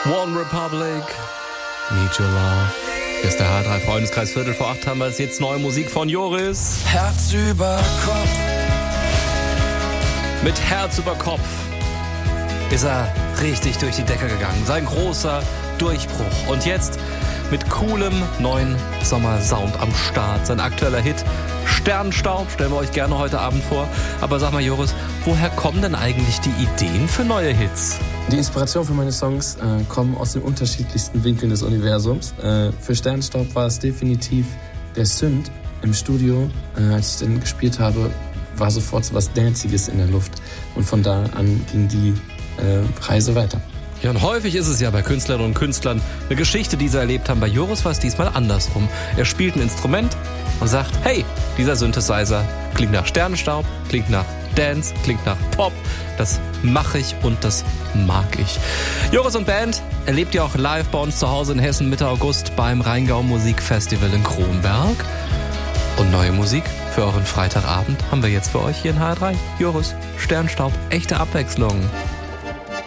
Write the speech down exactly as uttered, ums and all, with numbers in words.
One Republic, Need Your Love. Hier ist der H drei Freundeskreis, Viertel vor acht haben wir jetzt neue Musik von Joris. Herz über Kopf. Mit Herz über Kopf ist er richtig durch die Decke gegangen. Sein großer Durchbruch. Und jetzt mit coolem neuen Sommersound am Start. Sein aktueller Hit Sternstaub stellen wir euch gerne heute Abend vor. Aber sag mal, Joris, woher kommen denn eigentlich die Ideen für neue Hits? Die Inspiration für meine Songs äh, kommen aus den unterschiedlichsten Winkeln des Universums. Äh, für Sternstaub war es definitiv der Synth im Studio. Äh, als ich den gespielt habe, war sofort so was Danziges in der Luft. Und von da an ging die äh, Reise weiter. Ja, und häufig ist es ja bei Künstlerinnen und Künstlern eine Geschichte, die sie erlebt haben. Bei Joris war es diesmal andersrum. Er spielt ein Instrument und sagt, hey, dieser Synthesizer klingt nach Sternstaub, klingt nach Dance, klingt nach Pop. Das mache ich und das mag ich. Joris und Band erlebt ihr auch live bei uns zu Hause in Hessen Mitte August beim Rheingau Musikfestival in Kronberg. Und neue Musik für euren Freitagabend haben wir jetzt für euch hier in H drei. Joris, Sternstaub, echte Abwechslung.